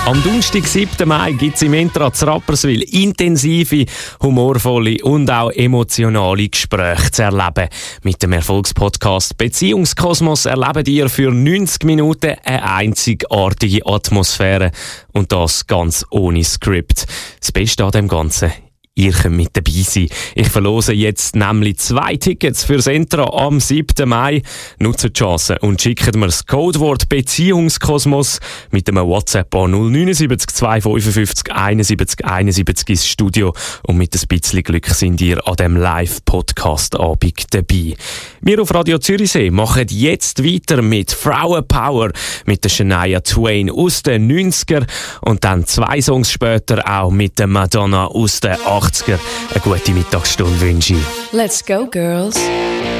Am Donnerstag, 7. Mai, gibt es im Entra zu Rapperswil intensive, humorvolle und auch emotionale Gespräche zu erleben. Mit dem Erfolgspodcast «Beziehungskosmos» erlebt ihr für 90 Minuten eine einzigartige Atmosphäre. Und das ganz ohne Skript. Das Beste an dem Ganzen: ihr könnt mit dabei sein. Ich verlose jetzt nämlich 2 Tickets fürs Entra am 7. Mai. Nutzt die Chance und schickt mir das Codewort «Beziehungskosmos» mit einem WhatsApp an 079 255 71 71 ins Studio. Und mit ein bisschen Glück sind ihr an dem Live-Podcast-Abend dabei. Wir auf Radio Zürichsee machen jetzt weiter mit Frauenpower mit der Shania Twain aus den 90er und dann 2 Songs später auch mit der Madonna aus den 80er. Eine gute Mittagsstunde wünsche ich. Let's go, girls.